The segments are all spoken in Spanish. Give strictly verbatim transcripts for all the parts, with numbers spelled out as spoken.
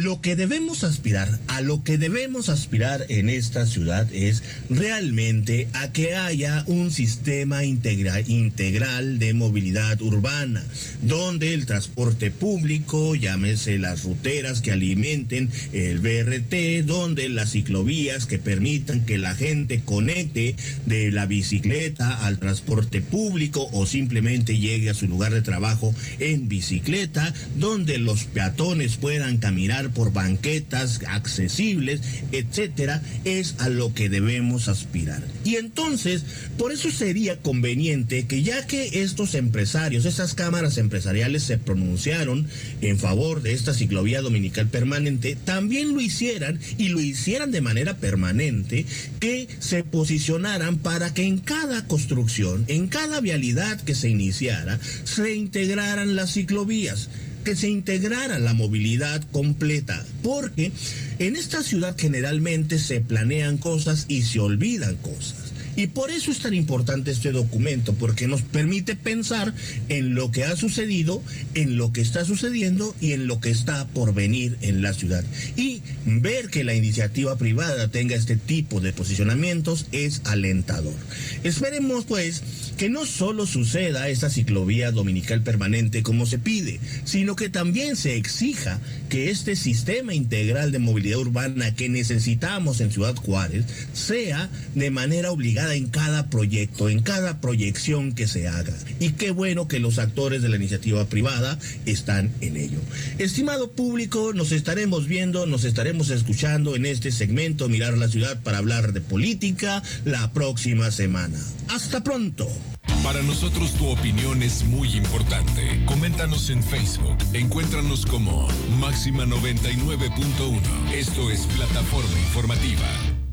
lo que debemos aspirar, a lo que debemos aspirar en esta ciudad es realmente a que haya un sistema integral, integral de movilidad urbana, donde el transporte público, llámese las ruteras que alimenten el B R T, donde las ciclovías que permitan que la gente conecte de la bicicleta al transporte público o simplemente llegue a su lugar de trabajo en bicicleta, donde los peatones puedan caminar por banquetas accesibles, etcétera, es a lo que debemos aspirar. Y entonces, por eso sería conveniente que ya que estos empresarios, esas cámaras empresariales se pronunciaron en favor de esta ciclovía dominical permanente, también lo hicieran y lo hicieran de manera permanente, que se posicionaran para que en cada construcción, en cada vialidad que se iniciara, se integraran las ciclovías, que se integrara la movilidad completa, porque en esta ciudad generalmente se planean cosas y se olvidan cosas. Y por eso es tan importante este documento, porque nos permite pensar en lo que ha sucedido, en lo que está sucediendo y en lo que está por venir en la ciudad. Y ver que la iniciativa privada tenga este tipo de posicionamientos es alentador. Esperemos pues que no solo suceda esta ciclovía dominical permanente como se pide, sino que también se exija que este sistema integral de movilidad urbana que necesitamos en Ciudad Juárez sea de manera obligada en cada proyecto, en cada proyección que se haga. Y qué bueno que los actores de la iniciativa privada están en ello. Estimado público, nos estaremos viendo, nos estaremos escuchando en este segmento Mirar la Ciudad para hablar de política la próxima semana. ¡Hasta pronto! Para nosotros tu opinión es muy importante. Coméntanos en Facebook. Encuéntranos como Máxima noventa y nueve punto uno. Esto es Plataforma Informativa.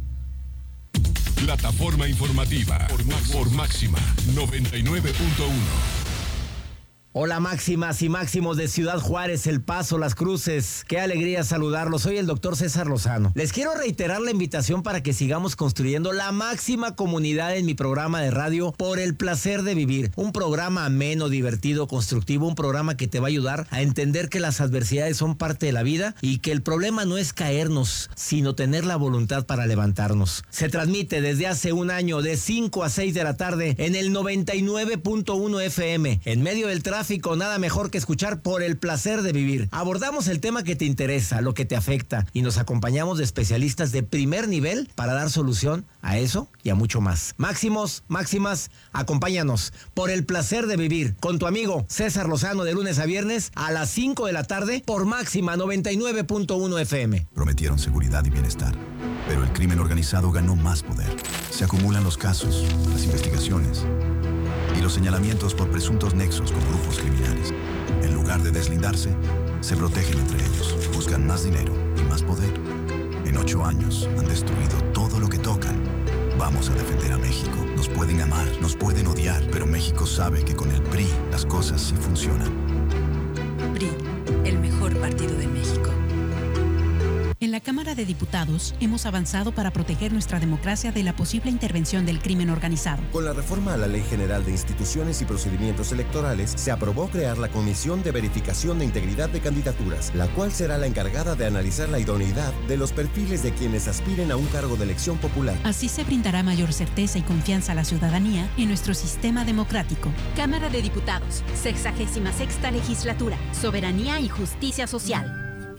Plataforma Informativa por, por Máxima noventa y nueve punto uno. Hola máximas y máximos de Ciudad Juárez, El Paso, Las Cruces. Qué alegría saludarlos. Soy el doctor César Lozano. Les quiero reiterar la invitación para que sigamos construyendo la máxima comunidad en mi programa de radio Por el Placer de Vivir. Un programa ameno, divertido, constructivo, un programa que te va a ayudar a entender que las adversidades son parte de la vida y que el problema no es caernos, sino tener la voluntad para levantarnos. Se transmite desde hace un año de cinco a seis de la tarde en el noventa y nueve punto uno F M. En medio del tráfico, nada mejor que escuchar Por el Placer de Vivir. Abordamos el tema que te interesa, lo que te afecta, y nos acompañamos de especialistas de primer nivel para dar solución a eso y a mucho más. Máximos, máximas, acompáñanos. Por el Placer de Vivir, con tu amigo César Lozano, de lunes a viernes a las cinco de la tarde por Máxima noventa y nueve punto uno F M. Prometieron seguridad y bienestar, pero el crimen organizado ganó más poder. Se acumulan los casos, las investigaciones y los señalamientos por presuntos nexos con grupos criminales. En lugar de deslindarse, se protegen entre ellos, buscan más dinero y más poder. En ocho años han destruido todo lo que tocan. Vamos a defender a México. Nos pueden amar, nos pueden odiar, pero México sabe que con el P R I las cosas sí funcionan. P R I, el mejor partido de México. En la Cámara de Diputados hemos avanzado para proteger nuestra democracia de la posible intervención del crimen organizado. Con la reforma a la Ley General de Instituciones y Procedimientos Electorales, se aprobó crear la Comisión de Verificación de Integridad de Candidaturas, la cual será la encargada de analizar la idoneidad de los perfiles de quienes aspiren a un cargo de elección popular. Así se brindará mayor certeza y confianza a la ciudadanía en nuestro sistema democrático. Cámara de Diputados, sexagésima sexta legislatura, soberanía y justicia social.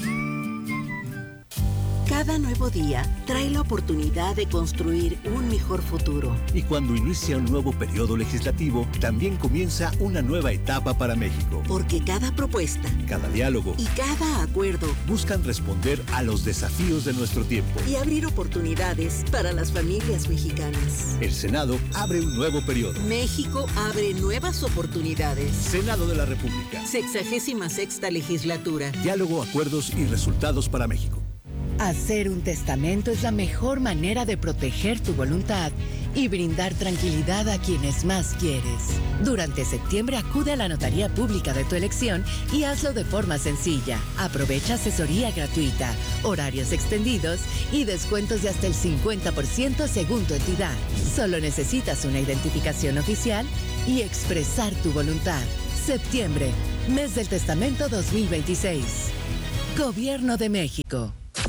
Cada nuevo día trae la oportunidad de construir un mejor futuro. Y cuando inicia un nuevo periodo legislativo, también comienza una nueva etapa para México. Porque cada propuesta, cada diálogo y cada acuerdo buscan responder a los desafíos de nuestro tiempo y abrir oportunidades para las familias mexicanas. El Senado abre un nuevo periodo. México abre nuevas oportunidades. Senado de la República. Sexagésima sexta legislatura. Diálogo, acuerdos y resultados para México. Hacer un testamento es la mejor manera de proteger tu voluntad y brindar tranquilidad a quienes más quieres. Durante septiembre acude a la notaría pública de tu elección y hazlo de forma sencilla. Aprovecha asesoría gratuita, horarios extendidos y descuentos de hasta el cincuenta por ciento según tu entidad. Solo necesitas una identificación oficial y expresar tu voluntad. Septiembre, mes del testamento dos mil veintiséis. Gobierno de México.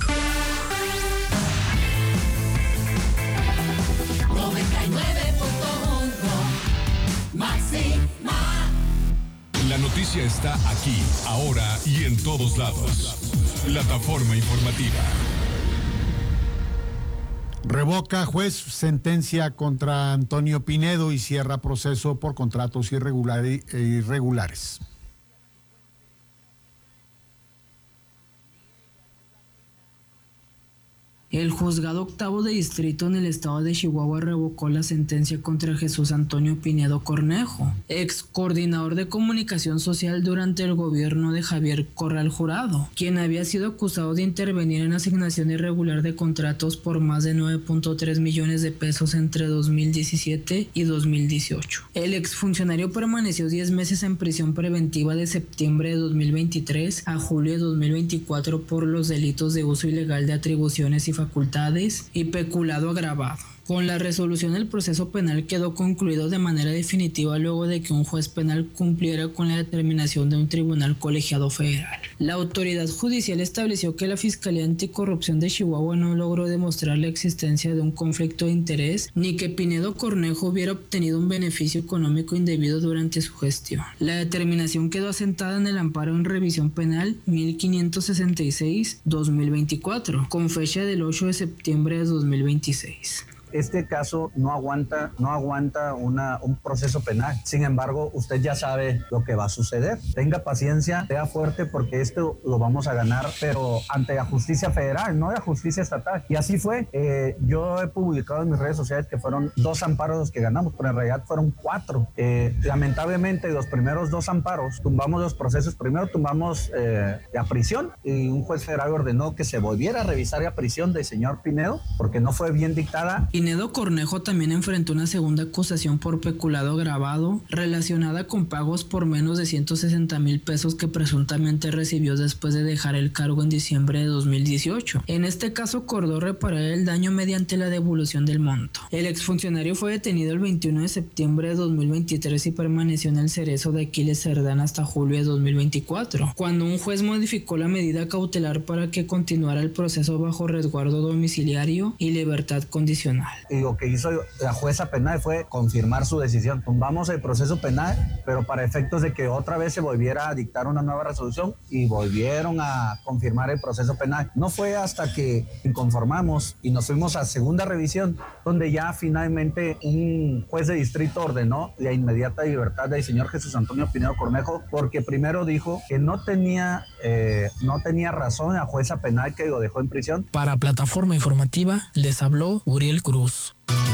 noventa y nueve punto uno Máxima. La noticia está aquí, ahora y en todos lados. Plataforma informativa. Revoca juez sentencia contra Antonio Pinedo y cierra proceso por contratos irregulares. El juzgado octavo de distrito en el estado de Chihuahua revocó la sentencia contra Jesús Antonio Pinedo Cornejo, ex coordinador de comunicación social durante el gobierno de Javier Corral Jurado, quien había sido acusado de intervenir en asignación irregular de contratos por más de nueve punto tres millones de pesos entre dos mil diecisiete y dos mil dieciocho. El exfuncionario permaneció diez meses en prisión preventiva de septiembre de dos mil veintitrés a julio de dos mil veinticuatro por los delitos de uso ilegal de atribuciones y facultades y peculado agravado. Con la resolución, el proceso penal quedó concluido de manera definitiva luego de que un juez penal cumpliera con la determinación de un tribunal colegiado federal. La autoridad judicial estableció que la Fiscalía Anticorrupción de Chihuahua no logró demostrar la existencia de un conflicto de interés ni que Pinedo Cornejo hubiera obtenido un beneficio económico indebido durante su gestión. La determinación quedó asentada en el amparo en revisión penal mil quinientos sesenta y seis guion dos mil veinticuatro, con fecha del ocho de septiembre de dos mil veintiséis. Este caso no aguanta, no aguanta una, un proceso penal. Sin embargo, usted ya sabe lo que va a suceder. Tenga paciencia, sea fuerte, porque esto lo vamos a ganar, pero ante la justicia federal, no la justicia estatal. Y así fue. Eh, yo he publicado en mis redes sociales que fueron dos amparos los que ganamos, pero en realidad fueron cuatro. Eh, lamentablemente, los primeros dos amparos, tumbamos los procesos. Primero tumbamos eh, la prisión y un juez federal ordenó que se volviera a revisar la prisión del señor Pinedo porque no fue bien dictada. Pinedo Cornejo también enfrentó una segunda acusación por peculado agravado relacionada con pagos por menos de ciento sesenta mil pesos que presuntamente recibió después de dejar el cargo en diciembre de dos mil dieciocho. En este caso acordó reparar el daño mediante la devolución del monto. El exfuncionario fue detenido el veintiuno de septiembre de dos mil veintitrés y permaneció en el cerezo de Aquiles Cerdán hasta julio de dos mil veinticuatro, cuando un juez modificó la medida cautelar para que continuara el proceso bajo resguardo domiciliario y libertad condicional. Y lo que hizo la jueza penal fue confirmar su decisión. Tumbamos el proceso penal, pero para efectos de que otra vez se volviera a dictar una nueva resolución y volvieron a confirmar el proceso penal. No fue hasta que inconformamos y nos fuimos a segunda revisión, donde ya finalmente un juez de distrito ordenó la inmediata libertad del señor Jesús Antonio Pinedo Cornejo, porque primero dijo que no tenía, eh, no tenía razón la jueza penal que lo dejó en prisión. Para Plataforma Informativa les habló Uriel Cruz.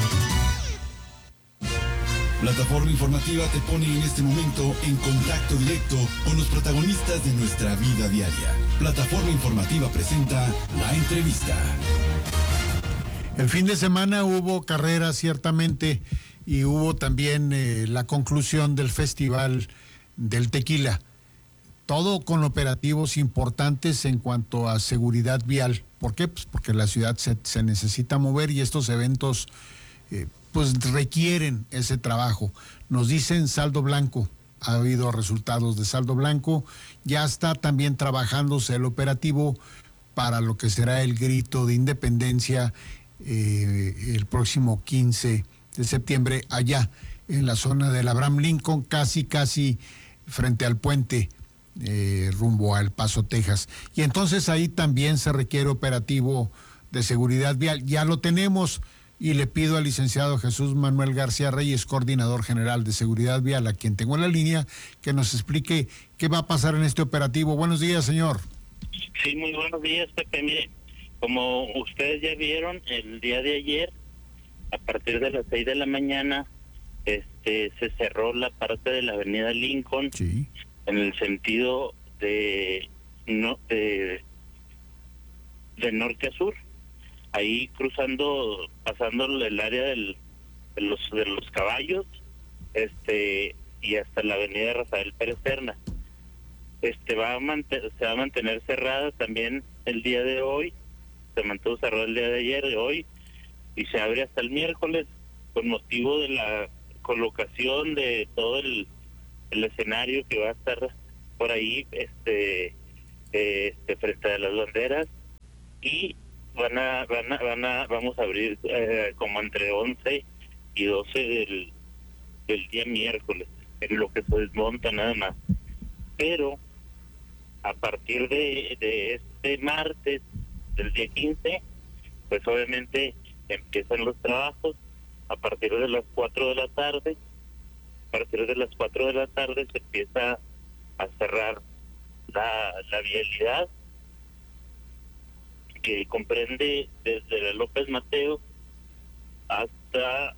Plataforma Informativa te pone en este momento en contacto directo con los protagonistas de nuestra vida diaria. Plataforma Informativa presenta La Entrevista. El fin de semana hubo carreras, ciertamente, y hubo también eh, la conclusión del Festival del Tequila. Todo con operativos importantes en cuanto a seguridad vial. ¿Por qué? Pues porque la ciudad se, se necesita mover y estos eventos eh, pues requieren ese trabajo. Nos dicen saldo blanco, ha habido resultados de saldo blanco, ya está también trabajándose el operativo para lo que será el grito de independencia eh, el próximo quince de septiembre allá en la zona del Abraham Lincoln, casi casi frente al puente eh, rumbo a El Paso, Texas. Y entonces ahí también se requiere operativo de seguridad vial. Ya lo tenemos. Y le pido al licenciado Jesús Manuel García Reyes, coordinador general de Seguridad Vial, a quien tengo en la línea, que nos explique qué va a pasar en este operativo. Buenos días, señor. Sí, muy buenos días, Pepe. Mire, como ustedes ya vieron, el día de ayer, a partir de las seis de la mañana, este, se cerró la parte de la avenida Lincoln, sí, en el sentido de, no, de, de norte a sur. Ahí cruzando, pasando el área del, de los de los caballos, este y hasta la avenida Rafael Pérez Serna. Este va a mantener, se va a mantener cerrada también el día de hoy, se mantuvo cerrada el día de ayer y hoy, y se abre hasta el miércoles con motivo de la colocación de todo el, el escenario que va a estar por ahí, este eh, este, frente a las banderas, y van a, van a, van a, vamos a abrir eh, como entre once y doce del, del día miércoles, en lo que se desmonta nada más. Pero a partir de, de este martes, del día quince, pues obviamente empiezan los trabajos a partir de las cuatro de la tarde. A partir de las cuatro de la tarde se empieza a cerrar la, la vialidad, que comprende desde la López Mateo hasta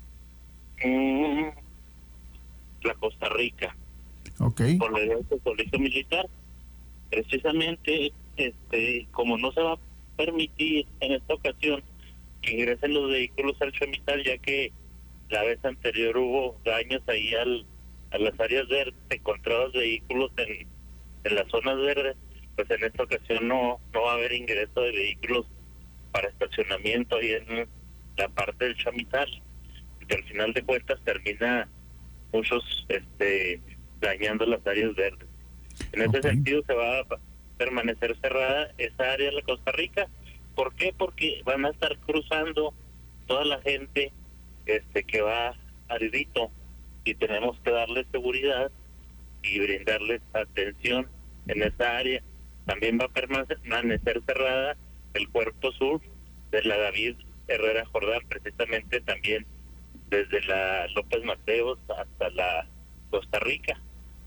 mmm, la Costa Rica, okay, por el colegio militar. Precisamente, este, como no se va a permitir en esta ocasión que ingresen los vehículos al Chamital, ya que la vez anterior hubo daños ahí al, a las áreas verdes, encontrados vehículos en, en las zonas verdes, pues en esta ocasión no, no va a haber ingreso de vehículos para estacionamiento ahí en la parte del Chamital, que al final de cuentas termina muchos este, dañando las áreas verdes. En ese okay. sentido se va a permanecer cerrada esa área de la Costa Rica. ¿Por qué? Porque van a estar cruzando toda la gente este que va a Rito, y tenemos que darles seguridad y brindarles atención en esa área. También va a permanecer cerrada el cuerpo sur de la David Herrera Jordán, precisamente también desde la López Mateos hasta la Costa Rica.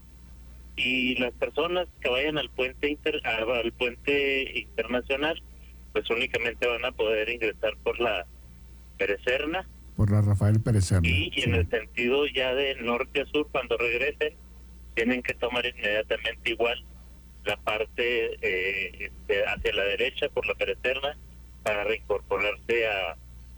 Y las personas que vayan al puente inter, al puente internacional, pues únicamente van a poder ingresar por la Perecerna. Por la Rafael Perecerna. Y, y sí. en el sentido ya de norte a sur, cuando regresen, tienen que tomar inmediatamente igual la parte eh, este, hacia la derecha por la Perecerna para reincorporarse a,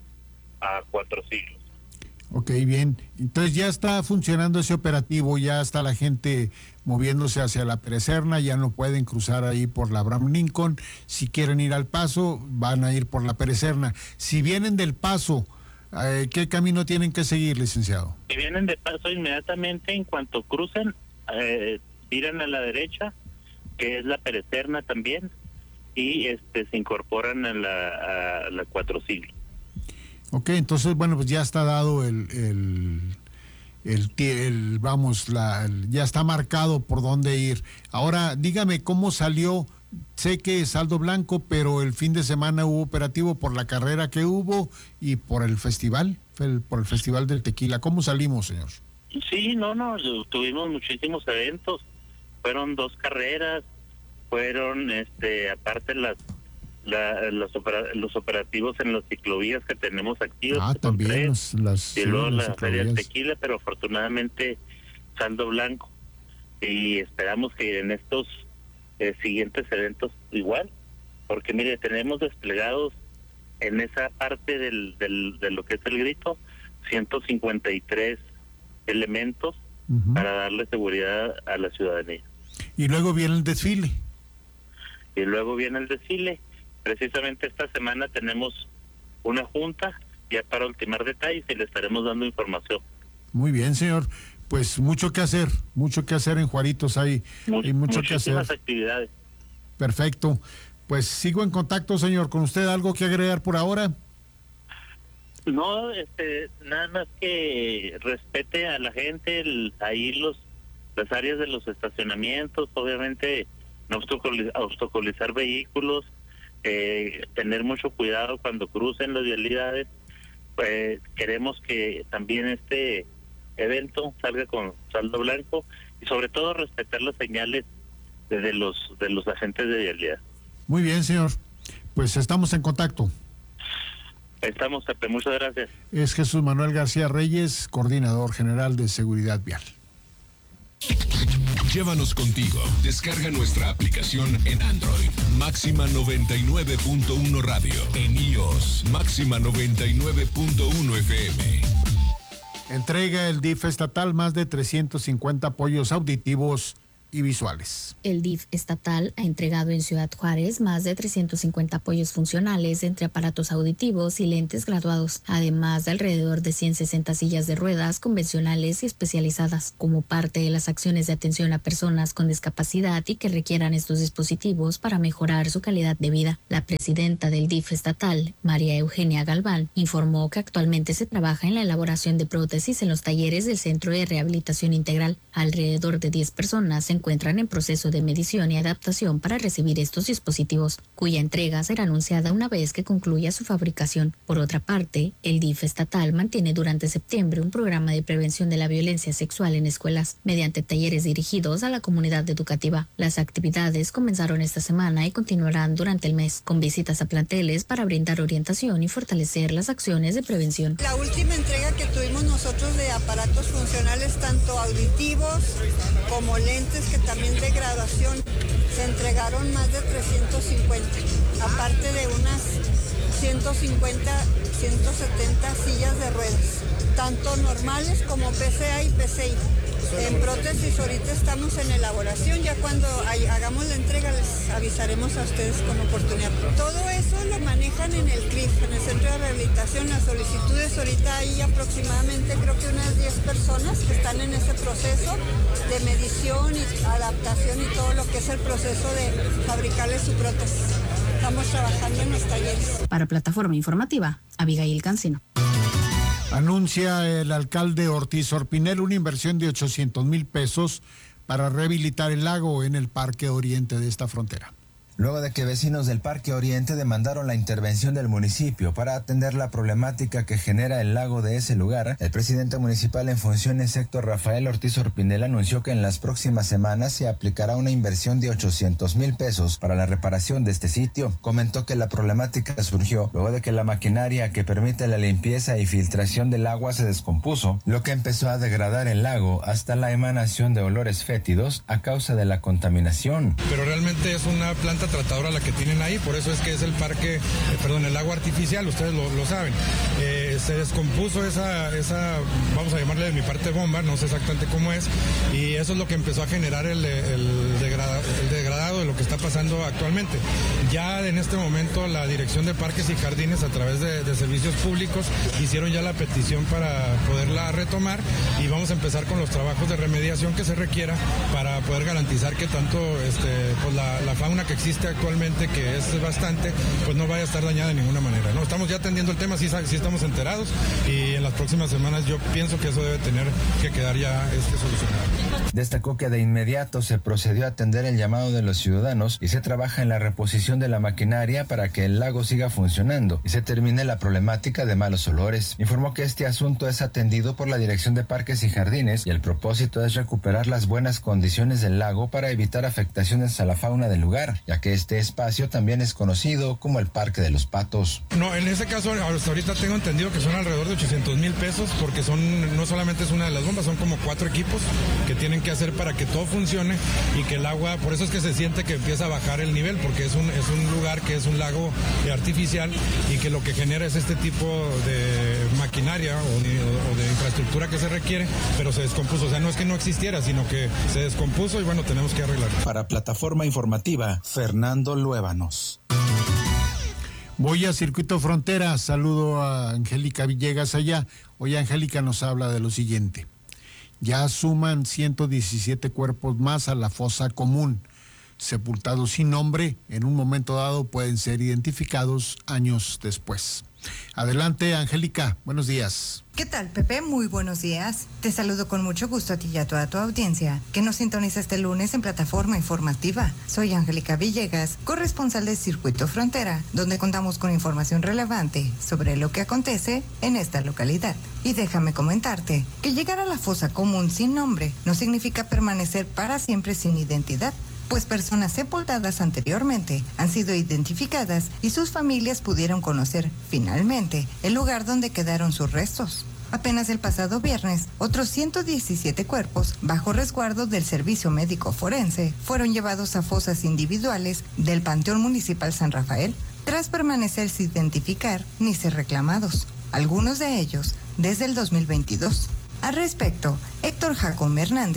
a Cuatro Siglos. Ok, bien. Entonces ya está funcionando ese operativo, ya está la gente moviéndose hacia la Perecerna, ya no pueden cruzar ahí por la Abraham Lincoln. Si quieren ir al Paso, van a ir por la Perecerna. Si vienen del Paso, eh, ¿qué camino tienen que seguir, licenciado? Si vienen de Paso, inmediatamente en cuanto crucen, eh, tiran a la derecha, que es la Perecerna también, y este se incorporan a la, a la Cuatro Siglos. Ok, entonces, bueno, pues ya está dado el, el, el, el vamos, la, el, ya está marcado por dónde ir. Ahora, dígame cómo salió. Sé que es saldo blanco, pero el fin de semana hubo operativo por la carrera que hubo y por el festival, el, por el Festival del Tequila. ¿Cómo salimos, señor? Sí, no, no, tuvimos muchísimos eventos. Fueron dos carreras, fueron, este, aparte las La, los, opera, los operativos en las ciclovías que tenemos activos. Ah, también tres, las, las, y luego sí, la las Feria del Tequila, pero afortunadamente saldo blanco, y esperamos que en estos eh, siguientes eventos igual, porque mire, tenemos desplegados en esa parte del, del de lo que es el grito ciento cincuenta y tres elementos uh-huh. para darle seguridad a la ciudadanía. Y luego viene el desfile. Y luego viene el desfile. Precisamente esta semana tenemos una junta ya para ultimar detalles y le estaremos dando información. Muy bien, señor. Pues mucho que hacer, mucho que hacer en Juaritos, hay, Much, hay mucho que hacer. Muchísimas actividades. Perfecto. Pues sigo en contacto, señor. ¿Con usted algo que agregar por ahora? No, este, nada más que respete a la gente, el, ahí los las áreas de los estacionamientos, obviamente no obstaculizar, obstaculizar vehículos, eh, tener mucho cuidado cuando crucen las vialidades. Pues queremos que también este evento salga con saldo blanco y sobre todo respetar las señales de, de los de los agentes de vialidad. Muy bien, señor. Pues estamos en contacto. Estamos, Pepe, muchas gracias. Es Jesús Manuel García Reyes, coordinador general de Seguridad Vial. Llévanos contigo. Descarga nuestra aplicación en Android. Máxima noventa y nueve punto uno Radio. En iOS. Máxima noventa y nueve punto uno F M. Entrega el D I F estatal más de trescientos cincuenta apoyos auditivos y visuales. El D I F estatal ha entregado en Ciudad Juárez más de trescientos cincuenta apoyos funcionales entre aparatos auditivos y lentes graduados, además de alrededor de ciento sesenta sillas de ruedas convencionales y especializadas, como parte de las acciones de atención a personas con discapacidad y que requieran estos dispositivos para mejorar su calidad de vida. La presidenta del D I F estatal, María Eugenia Galván, informó que actualmente se trabaja en la elaboración de prótesis en los talleres del Centro de Rehabilitación Integral. Alrededor de diez personas se encuentran en proceso de medición y adaptación para recibir estos dispositivos, cuya entrega será anunciada una vez que concluya su fabricación. Por otra parte, el D I F estatal mantiene durante septiembre un programa de prevención de la violencia sexual en escuelas, mediante talleres dirigidos a la comunidad educativa. Las actividades comenzaron esta semana y continuarán durante el mes, con visitas a planteles para brindar orientación y fortalecer las acciones de prevención. La última entrega que tuvimos nosotros de aparatos funcionales, tanto auditivos como lentes, que también de graduación, se entregaron más de trescientos cincuenta, aparte de unas ciento cincuenta, ciento setenta sillas de ruedas, tanto normales como P C A y P C I. En prótesis ahorita estamos en elaboración, ya cuando hay, hagamos la entrega les avisaremos a ustedes con oportunidad. Todo eso lo manejan en el C R I F, en el Centro de Rehabilitación. Las solicitudes ahorita hay aproximadamente creo que unas diez personas que están en ese proceso de medición y adaptación y todo lo que es el proceso de fabricarles su prótesis. Estamos trabajando en los talleres. Para Plataforma Informativa, Abigail Cancino. Anuncia el alcalde Ortiz Orpinel una inversión de ochocientos mil pesos para rehabilitar el lago en el Parque Oriente de esta frontera. Luego de que vecinos del Parque Oriente demandaron la intervención del municipio para atender la problemática que genera el lago de ese lugar, el presidente municipal en funciones, Héctor Rafael Ortiz Orpinel, anunció que en las próximas semanas se aplicará una inversión de ochocientos mil pesos para la reparación de este sitio. Comentó que la problemática surgió luego de que la maquinaria que permite la limpieza y filtración del agua se descompuso, lo que empezó a degradar el lago hasta la emanación de olores fétidos a causa de la contaminación. Pero realmente es una planta tratadora la que tienen ahí, por eso es que es el parque, eh, perdón, el agua artificial, ustedes lo, lo saben. Eh, se descompuso esa, esa, vamos a llamarle de mi parte bomba, no sé exactamente cómo es, y eso es lo que empezó a generar el, el, degrada, el degradado de lo que está pasando actualmente. Ya en este momento la Dirección de Parques y Jardines, a través de, de servicios públicos, hicieron ya la petición para poderla retomar y vamos a empezar con los trabajos de remediación que se requiera para poder garantizar que tanto este, pues la, la fauna que existe actualmente, que es bastante, pues no vaya a estar dañada de ninguna manera, ¿no? Estamos ya atendiendo el tema, sí, sí estamos enterados y en las próximas semanas yo pienso que eso debe tener que quedar ya este solucionado. Destacó que de inmediato se procedió a atender el llamado de los ciudadanos y se trabaja en la reposición de la maquinaria para que el lago siga funcionando y se termine la problemática de malos olores. Informó que este asunto es atendido por la Dirección de Parques y Jardines y el propósito es recuperar las buenas condiciones del lago para evitar afectaciones a la fauna del lugar, ya que este espacio también es conocido como el Parque de los Patos. No, en ese caso hasta ahorita tengo entendido que son alrededor de ochocientos mil pesos, porque son, no solamente es una de las bombas, son como cuatro equipos que tienen que hacer para que todo funcione y que el agua, por eso es que se siente que empieza a bajar el nivel, porque es un, es un lugar que es un lago artificial y que lo que genera es este tipo de maquinaria o de, o de infraestructura que se requiere, pero se descompuso. O sea, no es que no existiera, sino que se descompuso y bueno, tenemos que arreglarlo. Para Plataforma Informativa, Fernando Luébanos. Voy a Circuito Frontera, saludo a Angélica Villegas allá. Hoy Angélica nos habla de lo siguiente. Ya suman ciento diecisiete cuerpos más a la fosa común. Sepultados sin nombre, en un momento dado pueden ser identificados años después. Adelante, Angélica, buenos días. ¿Qué tal, Pepe? Muy buenos días. Te saludo con mucho gusto a ti y a toda tu audiencia, que nos sintoniza este lunes en Plataforma Informativa. Soy Angélica Villegas, corresponsal de Circuito Frontera, donde contamos con información relevante sobre lo que acontece en esta localidad. Y déjame comentarte que llegar a la fosa común sin nombre no significa permanecer para siempre sin identidad, pues personas sepultadas anteriormente han sido identificadas y sus familias pudieron conocer finalmente el lugar donde quedaron sus restos. Apenas el pasado viernes, otros ciento diecisiete cuerpos, bajo resguardo del Servicio Médico Forense, fueron llevados a fosas individuales del Panteón Municipal San Rafael, tras permanecer sin identificar ni ser reclamados, algunos de ellos desde el dos mil veintidós. Al respecto, Héctor Jacome Hernández,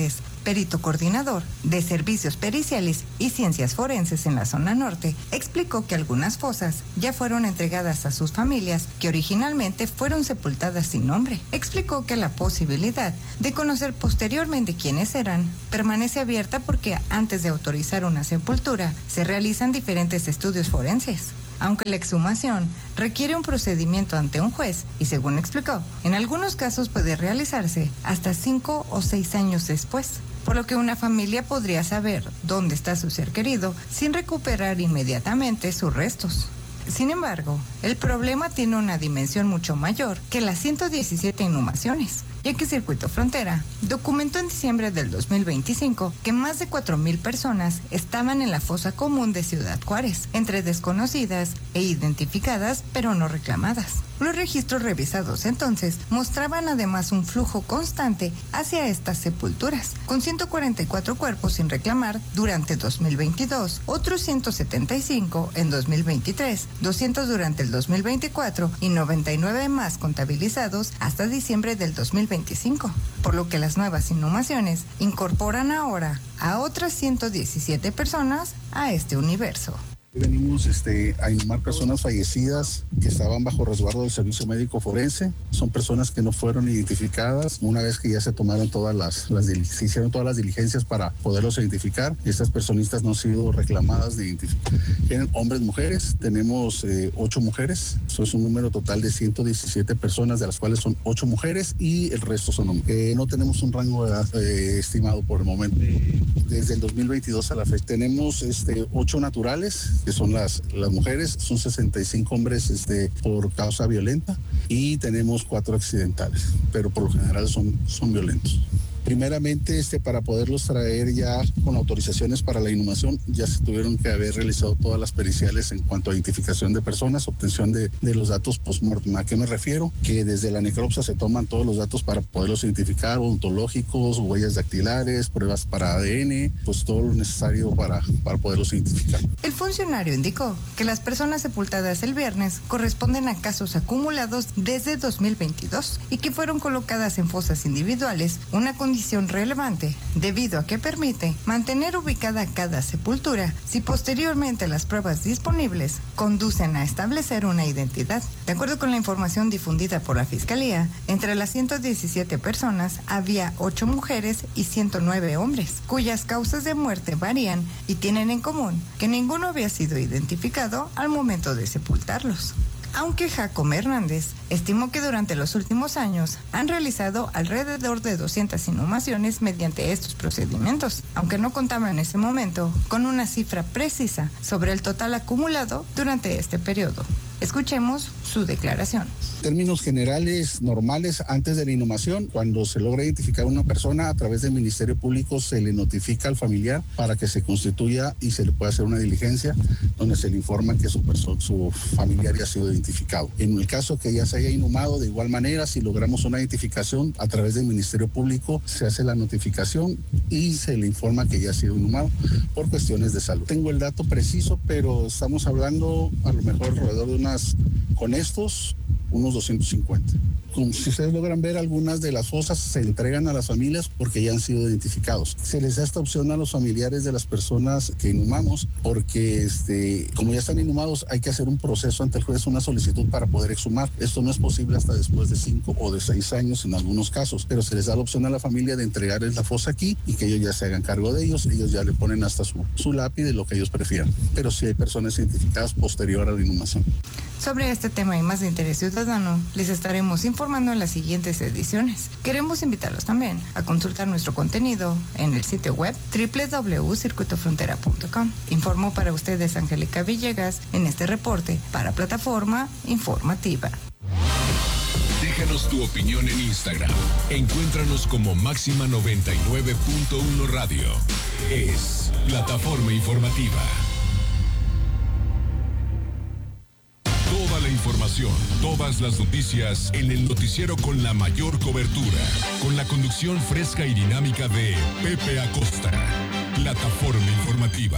perito coordinador de servicios periciales y ciencias forenses en la zona norte, explicó que algunas fosas ya fueron entregadas a sus familias que originalmente fueron sepultadas sin nombre. Explicó que la posibilidad de conocer posteriormente quiénes eran permanece abierta porque antes de autorizar una sepultura se realizan diferentes estudios forenses. Aunque la exhumación requiere un procedimiento ante un juez y, según explicó, en algunos casos puede realizarse hasta cinco o seis años después, por lo que una familia podría saber dónde está su ser querido sin recuperar inmediatamente sus restos. Sin embargo, el problema tiene una dimensión mucho mayor que las ciento diecisiete inhumaciones, ya que Circuito Frontera documentó en diciembre del dos mil veinticinco que más de cuatro mil personas estaban en la fosa común de Ciudad Juárez, entre desconocidas e identificadas pero no reclamadas. Los registros revisados entonces mostraban además un flujo constante hacia estas sepulturas, con ciento cuarenta y cuatro cuerpos sin reclamar durante dos mil veintidós, otros ciento setenta y cinco en dos mil veintitrés, doscientos durante el dos mil veinticuatro y noventa y nueve más contabilizados hasta diciembre del dos mil veinticinco, por lo que las nuevas inhumaciones incorporan ahora a otras ciento diecisiete personas a este universo. Venimos este, a inhumar personas fallecidas que estaban bajo resguardo del servicio médico forense. Son personas que no fueron identificadas una vez que ya se tomaron todas las, las se hicieron todas las diligencias para poderlos identificar. Estas personitas no han sido reclamadas de identificar. Tienen hombres, mujeres. Tenemos eh, ocho mujeres. Eso es un número total de ciento diecisiete personas, de las cuales son ocho mujeres y el resto son hombres. Eh, no tenemos un rango de edad eh, estimado por el momento. Desde el dos mil veintidós a la fecha tenemos este, ocho naturales, que son las, las mujeres, son sesenta y cinco hombres este, por causa violenta y tenemos cuatro accidentales, pero por lo general son, son violentos. Primeramente, este, para poderlos traer ya con autorizaciones para la inhumación, ya se tuvieron que haber realizado todas las periciales en cuanto a identificación de personas, obtención de, de los datos post-mortem. ¿A qué me refiero? Que desde la necropsia se toman todos los datos para poderlos identificar, odontológicos, huellas dactilares, pruebas para A D N, pues todo lo necesario para, para poderlos identificar. El funcionario indicó que las personas sepultadas el viernes corresponden a casos acumulados desde dos mil veintidós y que fueron colocadas en fosas individuales, una condición relevante debido a que permite mantener ubicada cada sepultura si posteriormente las pruebas disponibles conducen a establecer una identidad. De acuerdo con la información difundida por la Fiscalía, entre las ciento diecisiete personas había ocho mujeres y ciento nueve hombres, cuyas causas de muerte varían y tienen en común que ninguno había sido identificado al momento de sepultarlos. Aunque Jacome Hernández estimó que durante los últimos años han realizado alrededor de doscientas inhumaciones mediante estos procedimientos, aunque no contaba en ese momento con una cifra precisa sobre el total acumulado durante este periodo. Escuchemos su declaración. En términos generales, normales, antes de la inhumación, cuando se logra identificar a una persona, a través del Ministerio Público se le notifica al familiar para que se constituya y se le pueda hacer una diligencia donde se le informa que su, persona, su familiar ya ha sido identificado. En el caso que ya se haya inhumado, de igual manera, si logramos una identificación a través del Ministerio Público, se hace la notificación y se le informa que ya ha sido inhumado por cuestiones de salud. Tengo el dato preciso, pero estamos hablando a lo mejor alrededor de unas, con estos, unos doscientos cincuenta. Como si ustedes logran ver, algunas de las fosas se entregan a las familias porque ya han sido identificados. Se les da esta opción a los familiares de las personas que inhumamos porque este, como ya están inhumados, hay que hacer un proceso ante el juez, una solicitud para poder exhumar. Esto no es posible hasta después de cinco o de seis años en algunos casos, pero se les da la opción a la familia de entregarles la fosa aquí y que ellos ya se hagan cargo de ellos. Ellos ya le ponen hasta su, su lápiz de lo que ellos prefieran. Pero sí hay personas identificadas posterior a la inhumación. Sobre este tema y más de interés ciudadano, les estaremos informando en las siguientes ediciones. Queremos invitarlos también a consultar nuestro contenido en el sitio web doble u doble u doble u punto circuito frontera punto com. Informó para ustedes Angélica Villegas en este reporte para Plataforma Informativa. Déjanos tu opinión en Instagram. Encuéntranos como Máxima noventa y nueve punto uno Radio. Es Plataforma Informativa. Toda la información, todas las noticias en el noticiero con la mayor cobertura, con la conducción fresca y dinámica de Pepe Acosta. Plataforma Informativa.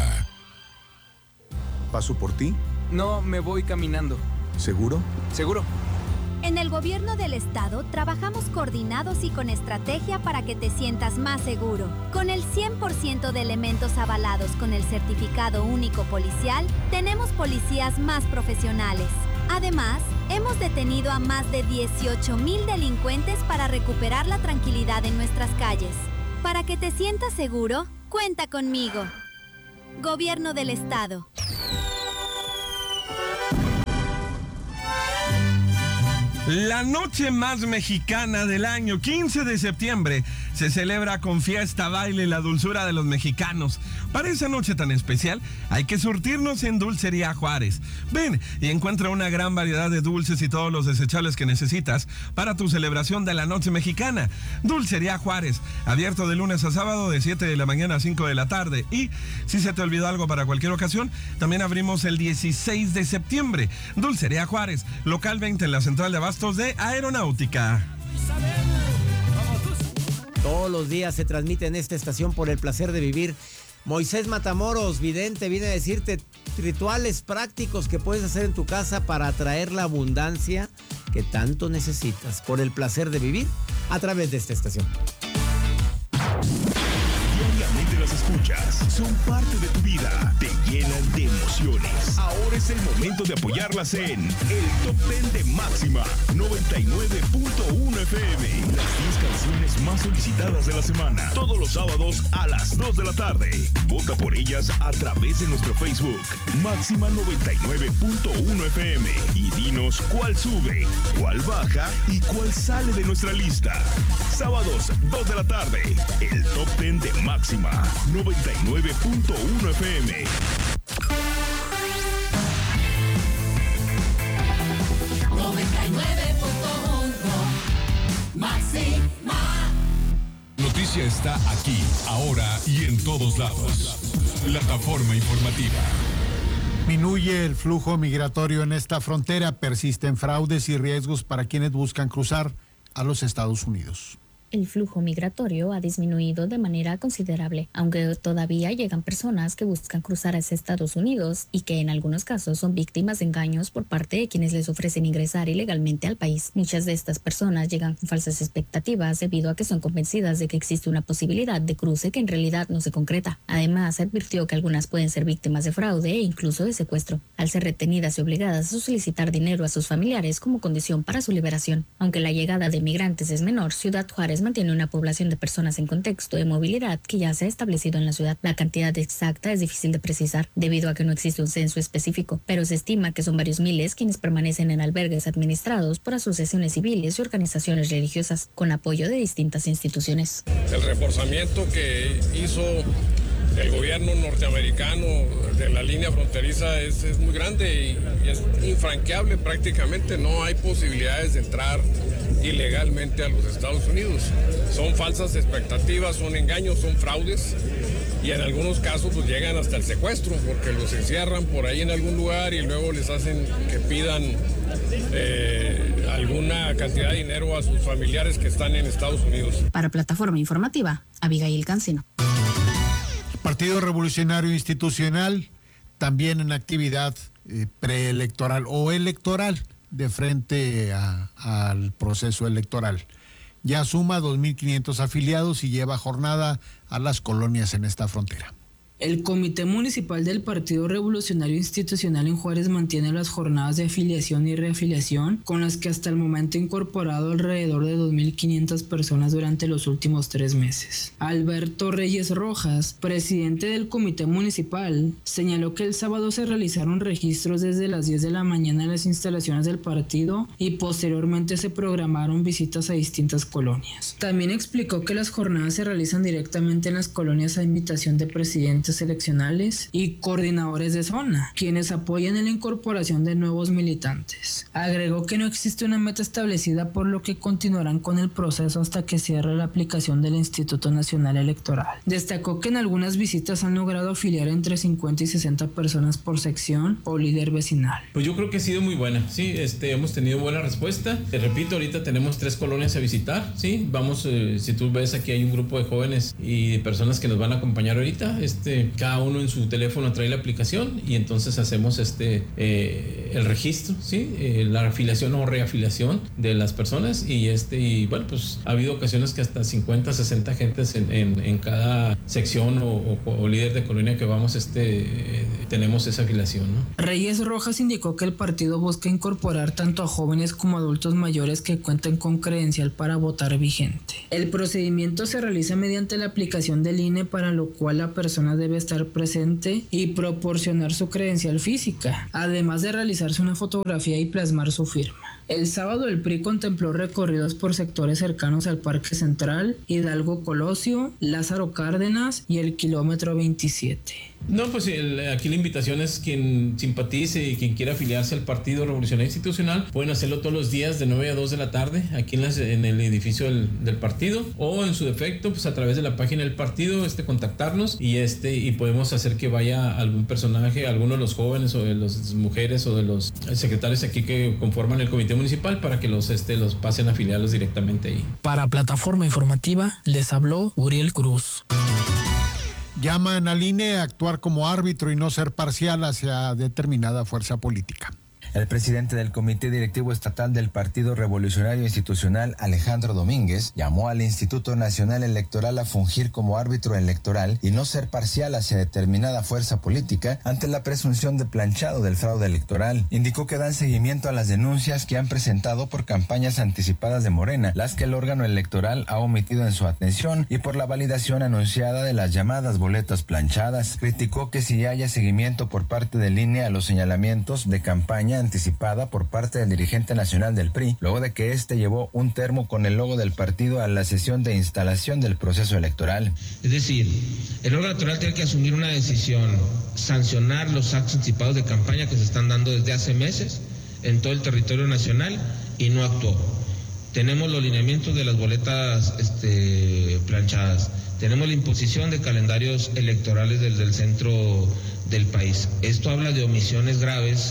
¿Paso por ti? No, me voy caminando. ¿Seguro? Seguro. En el gobierno del estado trabajamos coordinados y con estrategia para que te sientas más seguro. Con el cien por ciento de elementos avalados con el certificado único policial, tenemos policías más profesionales. Además, hemos detenido a más de dieciocho mil delincuentes para recuperar la tranquilidad en nuestras calles. Para que te sientas seguro, cuenta conmigo. Gobierno del estado. La noche más mexicana del año, quince de septiembre, se celebra con fiesta, baile y la dulzura de los mexicanos. Para esa noche tan especial, hay que surtirnos en Dulcería Juárez. Ven y encuentra una gran variedad de dulces y todos los desechables que necesitas para tu celebración de la noche mexicana. Dulcería Juárez, abierto de lunes a sábado de siete de la mañana a cinco de la tarde. Y si se te olvidó algo para cualquier ocasión, también abrimos el dieciséis de septiembre. Dulcería Juárez, local veinte en la central de Abastos de Aeronáutica. Todos los días se transmite en esta estación Por el Placer de Vivir. Moisés Matamoros, vidente, viene a decirte rituales prácticos que puedes hacer en tu casa para atraer la abundancia que tanto necesitas. Por el Placer de Vivir a través de esta estación. Diariamente las escuchas, son parte de tu vida, te llenan de emociones. Ahora es el momento de apoyarlas en el Top diez de Máxima noventa y nueve punto uno F M. Las diez canciones más solicitadas de la semana, todos los sábados a las dos de la tarde. Vota por ellas a través de nuestro Facebook, Máxima noventa y nueve punto uno F M. Y dinos cuál sube, cuál baja y cuál sale de nuestra lista. Sábados, dos de la tarde, el Top diez de Máxima noventa y nueve punto uno F M. noventa y nueve punto uno Máxima. Noticia está aquí, ahora y en todos lados. Plataforma informativa. Disminuye el flujo migratorio en esta frontera, persisten fraudes y riesgos para quienes buscan cruzar a los Estados Unidos. El flujo migratorio ha disminuido de manera considerable, aunque todavía llegan personas que buscan cruzar hacia Estados Unidos y que en algunos casos son víctimas de engaños por parte de quienes les ofrecen ingresar ilegalmente al país. Muchas de estas personas llegan con falsas expectativas debido a que son convencidas de que existe una posibilidad de cruce que en realidad no se concreta. Además, advirtió que algunas pueden ser víctimas de fraude e incluso de secuestro, al ser retenidas y obligadas a solicitar dinero a sus familiares como condición para su liberación. Aunque la llegada de migrantes es menor, Ciudad Juárez mantiene una población de personas en contexto de movilidad que ya se ha establecido en la ciudad. La cantidad exacta es difícil de precisar debido a que no existe un censo específico, pero se estima que son varios miles quienes permanecen en albergues administrados por asociaciones civiles y organizaciones religiosas con apoyo de distintas instituciones. El reforzamiento que hizo el gobierno norteamericano de la línea fronteriza es, es muy grande y, y es infranqueable prácticamente. No hay posibilidades de entrar ilegalmente a los Estados Unidos. Son falsas expectativas, son engaños, son fraudes y en algunos casos pues llegan hasta el secuestro porque los encierran por ahí en algún lugar y luego les hacen que pidan eh, alguna cantidad de dinero a sus familiares que están en Estados Unidos. Para Plataforma Informativa, Abigail Cancino. Partido Revolucionario Institucional también en actividad eh, preelectoral o electoral de frente a, al proceso electoral. Ya suma dos mil quinientos afiliados y lleva jornada a las colonias en esta frontera. El Comité Municipal del Partido Revolucionario Institucional en Juárez mantiene las jornadas de afiliación y reafiliación, con las que hasta el momento ha incorporado alrededor de dos mil quinientas personas durante los últimos tres meses. Alberto Reyes Rojas, presidente del Comité Municipal, señaló que el sábado se realizaron registros desde las diez de la mañana en las instalaciones del partido y posteriormente se programaron visitas a distintas colonias. También explicó que las jornadas se realizan directamente en las colonias a invitación de presidentes seleccionales y coordinadores de zona, quienes apoyan en la incorporación de nuevos militantes. Agregó que no existe una meta establecida, por lo que continuarán con el proceso hasta que cierre la aplicación del Instituto Nacional Electoral. Destacó que en algunas visitas han logrado afiliar entre cincuenta y sesenta personas por sección o líder vecinal. Pues yo creo que ha sido muy buena, sí, este, hemos tenido buena respuesta. Te repito, ahorita tenemos tres colonias a visitar, sí, vamos, eh, si tú ves aquí hay un grupo de jóvenes y de personas que nos van a acompañar ahorita, este este, cada uno en su teléfono trae la aplicación y entonces hacemos este eh, el registro, ¿sí? Eh, la afiliación o reafiliación de las personas y este y bueno, pues ha habido ocasiones que hasta cincuenta, sesenta gentes en, en, en cada sección o, o, o líder de colonia que vamos, este eh, tenemos esa afiliación, ¿no? Reyes Rojas indicó que el partido busca incorporar tanto a jóvenes como adultos mayores que cuenten con credencial para votar vigente. El procedimiento se realiza mediante la aplicación del I N E, para lo cual la persona debe estar presente y proporcionar su credencial física, además de realizarse una fotografía y plasmar su firma. El sábado el P R I contempló recorridos por sectores cercanos al Parque Central, Hidalgo Colosio, Lázaro Cárdenas y el kilómetro veintisiete. No, pues el, aquí la invitación es quien simpatice y quien quiera afiliarse al Partido Revolucionario Institucional, pueden hacerlo todos los días de nueve a dos de la tarde aquí en, las, en el edificio del, del partido, o en su defecto pues a través de la página del partido este contactarnos y este y podemos hacer que vaya algún personaje, alguno de los jóvenes o de las mujeres o de los secretarios aquí que conforman el comité municipal para que los este los pasen a afiliarlos directamente ahí. Para Plataforma Informativa les habló Uriel Cruz. Llaman al I N E a actuar como árbitro y no ser parcial hacia determinada fuerza política. El presidente del Comité Directivo Estatal del Partido Revolucionario Institucional, Alejandro Domínguez, llamó al Instituto Nacional Electoral a fungir como árbitro electoral y no ser parcial hacia determinada fuerza política ante la presunción de planchado del fraude electoral. Indicó que dan seguimiento a las denuncias que han presentado por campañas anticipadas de Morena, las que el órgano electoral ha omitido en su atención, y por la validación anunciada de las llamadas boletas planchadas. Criticó que si haya seguimiento por parte del I N E a los señalamientos de campaña anticipada por parte del dirigente nacional del P R I, luego de que éste llevó un termo con el logo del partido a la sesión de instalación del proceso electoral. Es decir, el órgano electoral tiene que asumir una decisión, sancionar los actos anticipados de campaña que se están dando desde hace meses en todo el territorio nacional y no actuó. Tenemos los lineamientos de las boletas este, planchadas, tenemos la imposición de calendarios electorales desde el centro del país. Esto habla de omisiones graves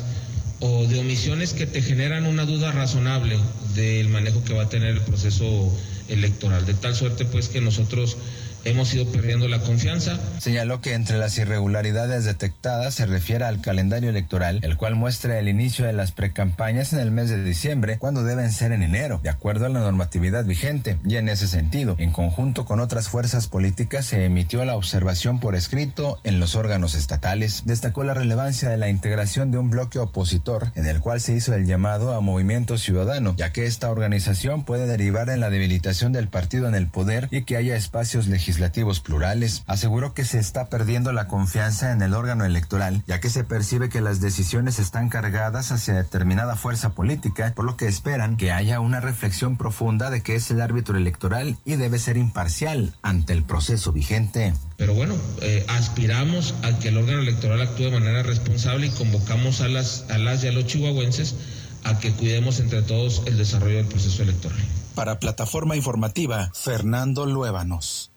o de omisiones que te generan una duda razonable del manejo que va a tener el proceso electoral, de tal suerte pues que nosotros hemos ido perdiendo la confianza. Señaló que entre las irregularidades detectadas se refiere al calendario electoral, el cual muestra el inicio de las precampañas en el mes de diciembre, cuando deben ser en enero, de acuerdo a la normatividad vigente, y en ese sentido, en conjunto con otras fuerzas políticas, se emitió la observación por escrito en los órganos estatales. Destacó la relevancia de la integración de un bloque opositor, en el cual se hizo el llamado a Movimiento Ciudadano, ya que esta organización puede derivar en la debilitación del partido en el poder y que haya espacios legislativos legislativos plurales. Aseguró que se está perdiendo la confianza en el órgano electoral, ya que se percibe que las decisiones están cargadas hacia determinada fuerza política, por lo que esperan que haya una reflexión profunda de que es el árbitro electoral y debe ser imparcial ante el proceso vigente. Pero bueno, eh, aspiramos a que el órgano electoral actúe de manera responsable y convocamos a las, a las y a los chihuahuenses a que cuidemos entre todos el desarrollo del proceso electoral. Para Plataforma Informativa, Fernando Luébanos.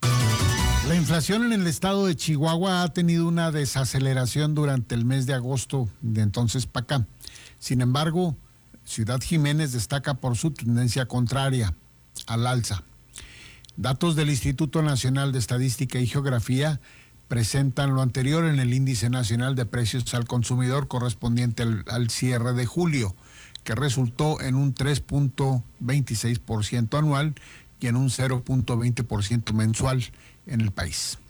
La inflación en el estado de Chihuahua ha tenido una desaceleración durante el mes de agosto de entonces para acá. Sin embargo, Ciudad Jiménez destaca por su tendencia contraria al alza. Datos del Instituto Nacional de Estadística y Geografía presentan lo anterior en el Índice Nacional de Precios al Consumidor correspondiente al, al cierre de julio, que resultó en un tres punto veintiséis por ciento anual y en un cero punto veinte por ciento mensual en el país.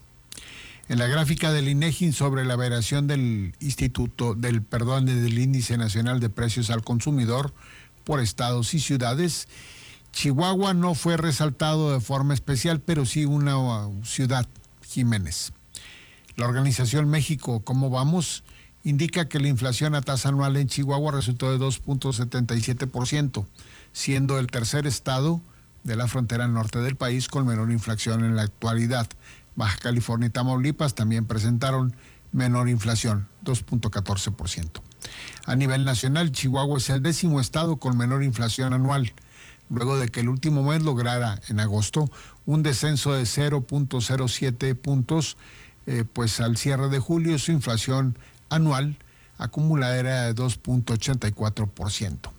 En la gráfica del INEGI sobre la variación del Instituto del perdón del Índice Nacional de Precios al Consumidor por estados y ciudades, Chihuahua no fue resaltado de forma especial, pero sí una ciudad, Jiménez. La organización México, ¿Cómo vamos?, indica que la inflación a tasa anual en Chihuahua resultó de dos punto setenta y siete por ciento, siendo el tercer estado de la frontera norte del país con menor inflación en la actualidad. Baja California y Tamaulipas también presentaron menor inflación, dos punto catorce por ciento. A nivel nacional, Chihuahua es el décimo estado con menor inflación anual, luego de que el último mes lograra en agosto un descenso de cero punto cero siete puntos, eh, pues al cierre de julio su inflación anual acumulada era de dos punto ochenta y cuatro por ciento.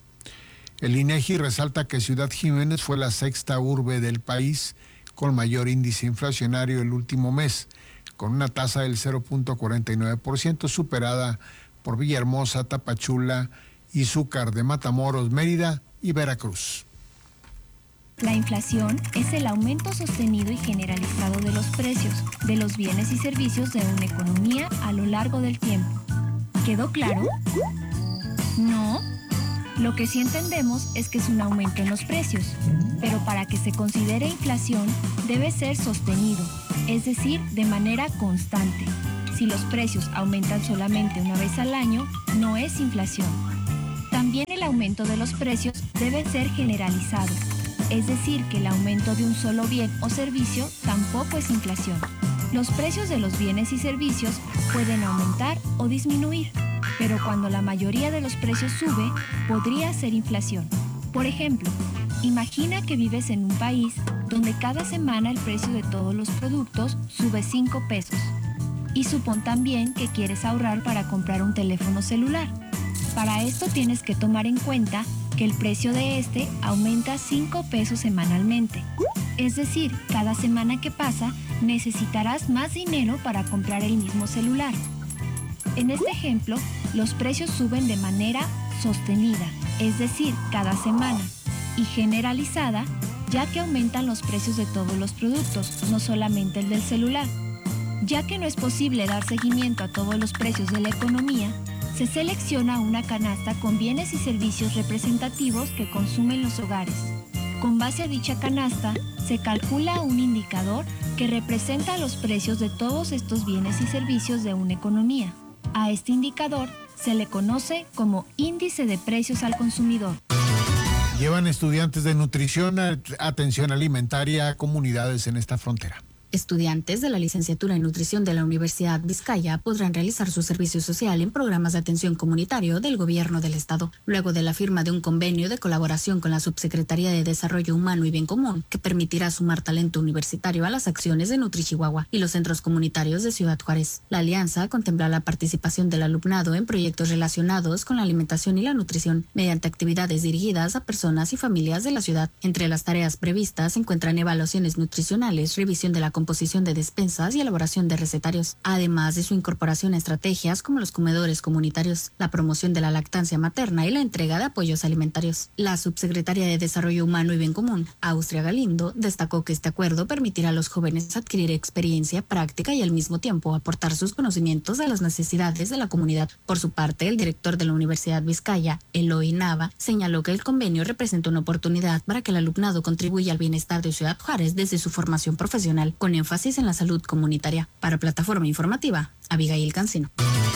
El INEGI resalta que Ciudad Jiménez fue la sexta urbe del país con mayor índice inflacionario el último mes, con una tasa del cero punto cuarenta y nueve por ciento, superada por Villahermosa, Tapachula, Izúcar de Matamoros, Mérida y Veracruz. La inflación es el aumento sostenido y generalizado de los precios de los bienes y servicios de una economía a lo largo del tiempo. ¿Quedó claro? ¿No? Lo que sí entendemos es que es un aumento en los precios, pero para que se considere inflación debe ser sostenido, es decir, de manera constante. Si los precios aumentan solamente una vez al año, no es inflación. También el aumento de los precios debe ser generalizado, es decir, que el aumento de un solo bien o servicio tampoco es inflación. Los precios de los bienes y servicios pueden aumentar o disminuir, pero cuando la mayoría de los precios sube, podría ser inflación. Por ejemplo, imagina que vives en un país donde cada semana el precio de todos los productos sube cinco pesos. Y supón también que quieres ahorrar para comprar un teléfono celular. Para esto tienes que tomar en cuenta que el precio de este aumenta cinco pesos semanalmente. Es decir, cada semana que pasa necesitarás más dinero para comprar el mismo celular. En este ejemplo, los precios suben de manera sostenida, es decir, cada semana, y generalizada, ya que aumentan los precios de todos los productos, no solamente el del celular. Ya que no es posible dar seguimiento a todos los precios de la economía, se selecciona una canasta con bienes y servicios representativos que consumen los hogares. Con base a dicha canasta, se calcula un indicador que representa los precios de todos estos bienes y servicios de una economía. A este indicador se le conoce como índice de precios al consumidor. Llevan estudiantes de nutrición a atención alimentaria a comunidades en esta frontera. Estudiantes de la licenciatura en nutrición de la Universidad Vizcaya podrán realizar su servicio social en programas de atención comunitario del gobierno del estado, luego de la firma de un convenio de colaboración con la Subsecretaría de Desarrollo Humano y Bien Común, que permitirá sumar talento universitario a las acciones de NutriChihuahua y los centros comunitarios de Ciudad Juárez. La alianza contempla la participación del alumnado en proyectos relacionados con la alimentación y la nutrición, mediante actividades dirigidas a personas y familias de la ciudad. Entre las tareas previstas se encuentran evaluaciones nutricionales, revisión de la composición de despensas y elaboración de recetarios, además de su incorporación a estrategias como los comedores comunitarios, la promoción de la lactancia materna y la entrega de apoyos alimentarios. La subsecretaria de Desarrollo Humano y Bien Común, Austria Galindo, destacó que este acuerdo permitirá a los jóvenes adquirir experiencia práctica y al mismo tiempo aportar sus conocimientos a las necesidades de la comunidad. Por su parte, el director de la Universidad Vizcaya, Eloy Nava, señaló que el convenio representa una oportunidad para que el alumnado contribuya al bienestar de Ciudad Juárez desde su formación profesional, con énfasis en la salud comunitaria. Para Plataforma Informativa, Abigail Cancino.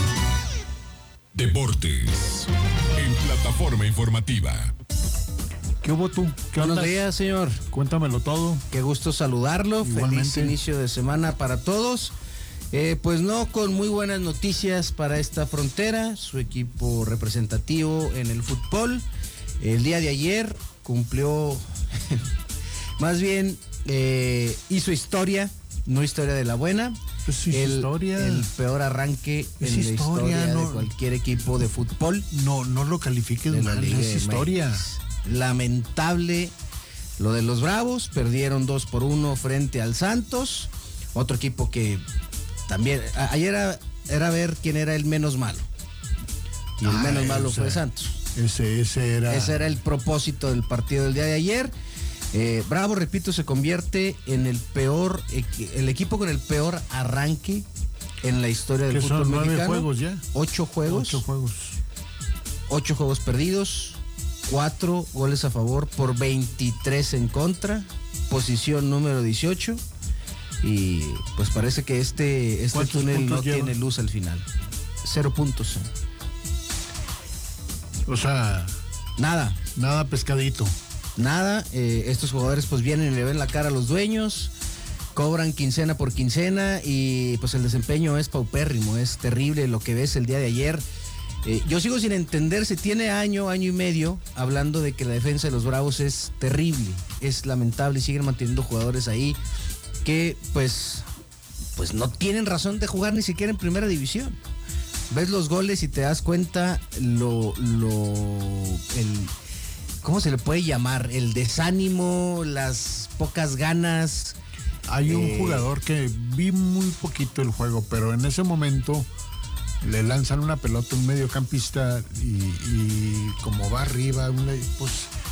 Deportes en Plataforma Informativa. ¿Qué hubo tú? ¿Qué Buenos andas? días, señor. Cuéntamelo todo. Qué gusto saludarlo. Igualmente. Feliz inicio de semana para todos. Eh, pues no con muy buenas noticias para esta frontera. Su equipo representativo en el fútbol, el día de ayer cumplió, más bien eh, hizo historia, no historia de la buena. Pues sí, el, historia. el peor arranque Es en la historia, historia no- de cualquier equipo de fútbol. No, no lo califiques de la mal, Liga es M X. historia. Lamentable lo de los Bravos, perdieron dos por uno frente al Santos, otro equipo que también, a- ayer era, era ver quién era el menos malo, y el Ah, menos malo ese- fue Santos. Ese, ese era. Ese era el propósito del partido del día de ayer. Eh, Bravo, repito, se convierte en el peor, equi- el equipo con el peor arranque en la historia del Que son fútbol nueve mexicano. juegos ya. Ocho juegos. Ocho juegos. Ocho juegos perdidos, cuatro goles a favor por veintitrés en contra, posición número dieciocho, y pues parece que este, este ¿Cuántos túnel no puntos llevan? tiene luz al final. Cero puntos. O sea, Nada. nada pescadito. Nada, eh, estos jugadores pues vienen y le ven la cara a los dueños, cobran quincena por quincena y pues el desempeño es paupérrimo, es terrible lo que ves el día de ayer. Eh, yo sigo sin entender, se tiene año, año y medio hablando de que la defensa de los Bravos es terrible, es lamentable y siguen manteniendo jugadores ahí que pues, pues no tienen razón de jugar ni siquiera en primera división. Ves los goles y te das cuenta lo, lo, el, ¿cómo se le puede llamar? El desánimo, las pocas ganas. Hay un eh, jugador que vi muy poquito el juego, pero en ese momento le lanzan una pelota a un mediocampista y, y como va arriba, pues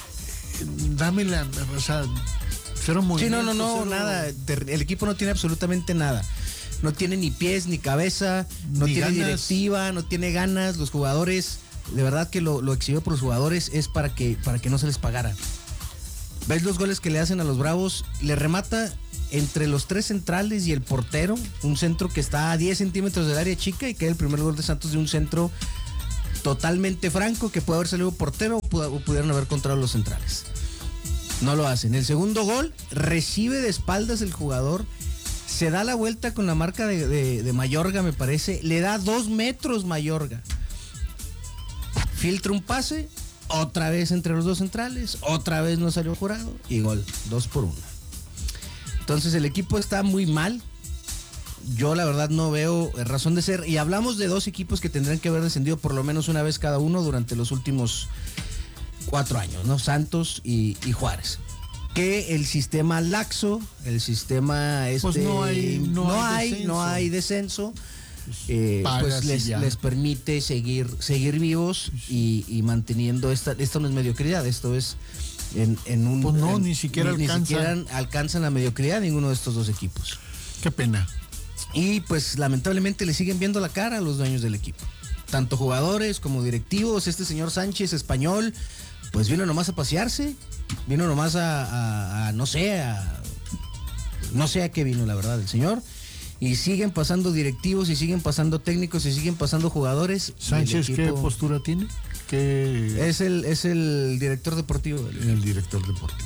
dámela, o sea, cero movimiento. Sí, no, no, no, cero... nada. El equipo no tiene absolutamente nada. No tiene ni pies, ni cabeza, no Ni tiene ganas. directiva, no tiene ganas. Los jugadores, de verdad que lo, lo exhibió por los jugadores es para que, para que no se les pagara. ¿Ves los goles que le hacen a los Bravos? Le remata entre los tres centrales y el portero, un centro que está a diez centímetros del área chica y que es el primer gol de Santos de un centro totalmente franco que puede haber salido portero o pudieron haber controlado los centrales. No lo hacen. El segundo gol recibe de espaldas el jugador, se da la vuelta con la marca de, de, de Mayorga, me parece, le da dos metros Mayorga, filtra un pase, otra vez entre los dos centrales, otra vez no salió jurado y gol, dos por uno. Entonces el equipo está muy mal. Yo la verdad no veo razón de ser. Y hablamos de dos equipos que tendrán que haber descendido por lo menos una vez cada uno durante los últimos cuatro años, ¿no? Santos y, y Juárez. Que el sistema laxo, el sistema este, pues no hay, no no hay, hay, descenso. no hay descenso. Eh, pues les, les permite seguir, seguir vivos y, y manteniendo esta, esto no es mediocridad, esto es en, en un pues no, en, ni siquiera ni, alcanza. ni siquiera alcanzan la mediocridad ninguno de estos dos equipos. Qué pena. Y pues lamentablemente le siguen viendo la cara a los dueños del equipo, tanto jugadores como directivos. Este señor Sánchez, español, pues vino nomás a pasearse, vino nomás a, a, a no sé, a, no sé a qué vino la verdad el señor. Y siguen pasando directivos y siguen pasando técnicos y siguen pasando jugadores. ¿Sánchez equipo, qué postura tiene? ¿Qué... Es el, es el director deportivo. El, el director deportivo.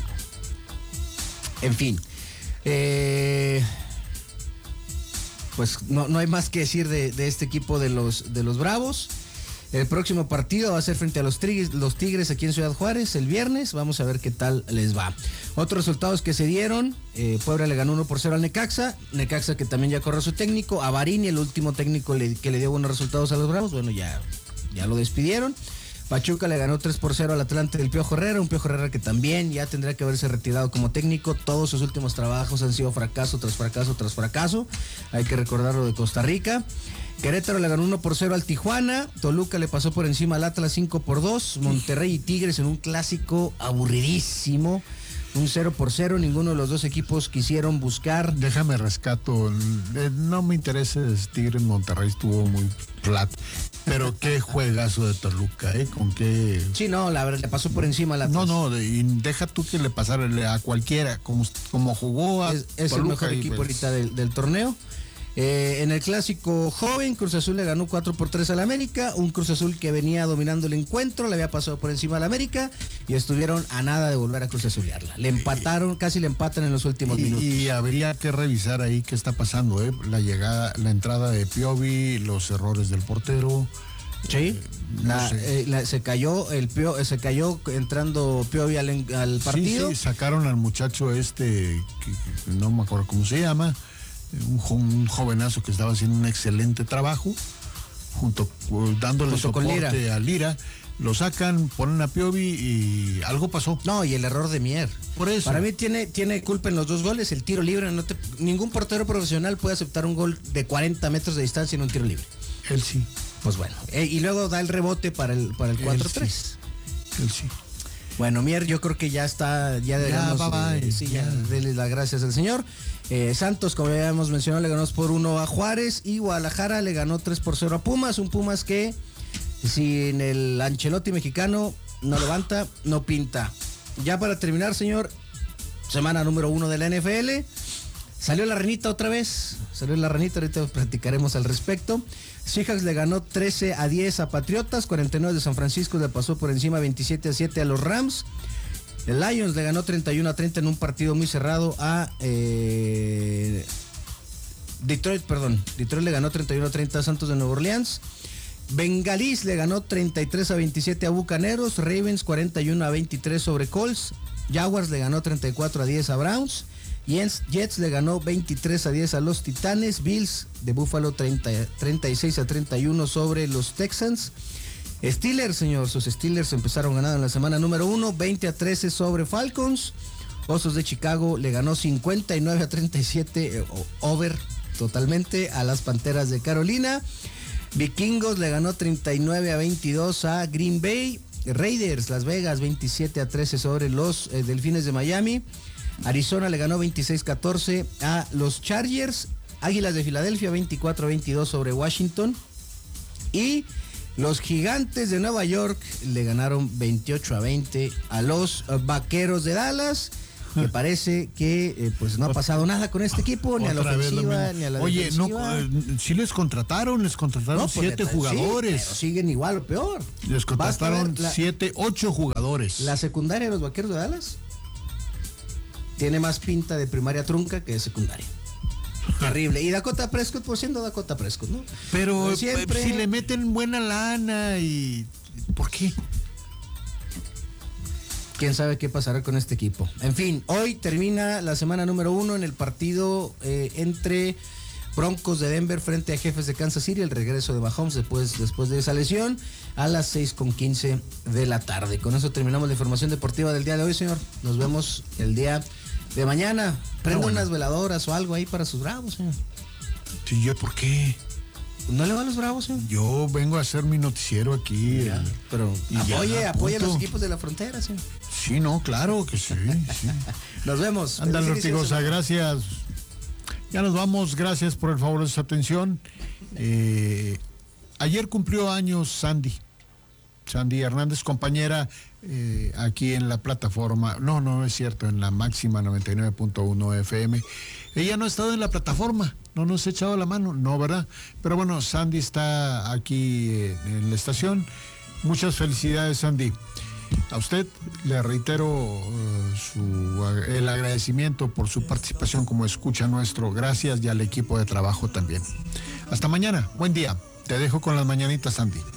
En fin. Eh, pues no, no hay más que decir de, de este equipo de los, de los Bravos. El próximo partido va a ser frente a los Tigres, los Tigres aquí en Ciudad Juárez el viernes. Vamos a ver qué tal les va. Otros resultados que se dieron. Eh, Puebla le ganó uno por cero al Necaxa. Necaxa que también ya corre su técnico. A Barini, el último técnico le, que le dio buenos resultados a los Bravos. Bueno, ya, ya lo despidieron. Pachuca le ganó tres por cero al Atlante del Piojo Herrera. Un Piojo Herrera que también ya tendría que haberse retirado como técnico. Todos sus últimos trabajos han sido fracaso tras fracaso tras fracaso. Hay que recordarlo de Costa Rica. Querétaro le ganó uno por cero al Tijuana. Toluca le pasó por encima al Atlas cinco por dos. Monterrey y Tigres en un clásico aburridísimo. Un cero por cero. Ninguno de los dos equipos quisieron buscar. Déjame rescato. No me interesa Tigres. Monterrey estuvo muy flat. Pero qué juegazo de Toluca, ¿eh? Con qué. Sí, no, la verdad, le pasó por encima al Atlas. No, no, y deja tú que le pasara a cualquiera. Como, como jugó a Es, es Toluca, el mejor y equipo pues... ahorita del, del torneo. Eh, en el clásico joven, Cruz Azul le ganó cuatro por tres al América, un Cruz Azul que venía dominando el encuentro, le había pasado por encima al América y estuvieron a nada de volver a Cruz Azulearla. Le empataron, casi le empatan en los últimos y, minutos. Y habría que revisar ahí qué está pasando, ¿eh? La llegada, la entrada de Piovi, los errores del portero. Sí, eh, no la, sé. eh, la, se cayó el Pio, se cayó entrando Piovi al, al partido. Sí, sí, sacaron al muchacho este, que, que no me acuerdo cómo se llama. Un, jo, un jovenazo que estaba haciendo un excelente trabajo, junto dándole junto soporte con Lira. a Lira. Lo sacan, ponen a Piovi y algo pasó. No, y el error de Mier. Por eso. Para mí tiene, tiene culpa en los dos goles, el tiro libre. No te, ningún portero profesional puede aceptar un gol de cuarenta metros de distancia en un tiro libre. Él sí. Pues bueno, eh, y luego da el rebote para el, para el cuatro tres. Sí. Él sí. Bueno, Mier, yo creo que ya está, ya digamos, ya, bye, bye, eh, sí, ya, ya. dele las gracias al señor. Eh, Santos, como ya habíamos mencionado, le ganó por uno a Juárez y Guadalajara le ganó tres por cero a Pumas, un Pumas que sin el Ancelotti mexicano no levanta, no pinta. Ya para terminar, señor, semana número uno de la N F L. Salió la ranita otra vez, salió la ranita, ahorita platicaremos al respecto. Seahawks le ganó trece a diez a Patriotas, cuarenta y nueve de San Francisco le pasó por encima veintisiete a siete a los Rams. El Lions le ganó treinta y uno a treinta en un partido muy cerrado a eh, Detroit, perdón. Detroit le ganó treinta y uno a treinta a Santos de Nueva Orleans. Bengalís le ganó treinta y tres a veintisiete a Bucaneros. Ravens cuarenta y uno a veintitrés sobre Colts. Jaguars le ganó treinta y cuatro a diez a Browns. Jets le ganó veintitrés a diez a los Titanes. Bills de Buffalo treinta, treinta y seis a treinta y uno sobre los Texans. Steelers, señor, sus Steelers empezaron ganando en la semana número uno, veinte a trece sobre Falcons. Osos de Chicago le ganó cincuenta y nueve a treinta y siete, eh, over totalmente, a las Panteras de Carolina. Vikingos le ganó treinta y nueve a veintidós a Green Bay. Raiders, Las Vegas, veintisiete a trece sobre los eh, Delfines de Miami. Arizona le ganó veintiséis a catorce a los Chargers. Águilas de Filadelfia, veinticuatro a veintidós sobre Washington. Y los Gigantes de Nueva York le ganaron veintiocho a veinte a los Vaqueros de Dallas. Que parece que eh, pues no ha pasado nada con este equipo, ni a la ofensiva, ni a la Oye, defensiva. no, eh, sí les contrataron, les contrataron No, pues, siete sí, jugadores. pero siguen igual o peor. Les contrataron Basta ver la- siete, ocho jugadores. La secundaria de los Vaqueros de Dallas tiene más pinta de primaria trunca que de secundaria. Terrible. Y Dakota Prescott, por siendo Dakota Prescott, ¿no? Pero Pero siempre- eh, si le meten buena lana y... ¿Por qué? Quién sabe qué pasará con este equipo. En fin, hoy termina la semana número uno en el partido eh, entre Broncos de Denver frente a Jefes de Kansas City, el regreso de Mahomes después, después de esa lesión, a las seis con quince de la tarde. Con eso terminamos la información deportiva del día de hoy, señor. Nos vemos el día de mañana. Prenda bueno. unas veladoras o algo ahí para sus Bravos, señor. Sí, ¿yo por qué? ¿No le va a los Bravos, señor? Yo vengo a hacer mi noticiero aquí. Ya, el- pero y ya, apoye, apoye a los punto. equipos de la frontera, señor. Sí, no, claro que sí. sí. Nos vemos. Ándale, Feliz inicio de Ortigosa, semana. gracias. Ya nos vamos, gracias por el favor de su atención. Eh, ayer cumplió años Sandy. Sandy Hernández, compañera eh, aquí en la plataforma. No, no es cierto, en la máxima noventa y nueve punto uno F M. Ella no ha estado en la plataforma, no nos ha echado la mano, no, ¿verdad? Pero bueno, Sandy está aquí eh, en la estación. Muchas felicidades, Sandy. A usted le reitero uh, su, el agradecimiento por su participación como escucha nuestro. Gracias y al equipo de trabajo también. Hasta mañana. Buen día. Te dejo con las mañanitas, Sandy.